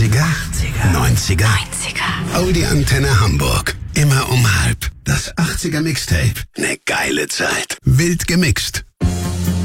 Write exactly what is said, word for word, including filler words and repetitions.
achtziger, neunziger, Audi Antenne Hamburg. Immer um halb. Das achtziger Mixtape. Ne geile Zeit. Wild gemixt.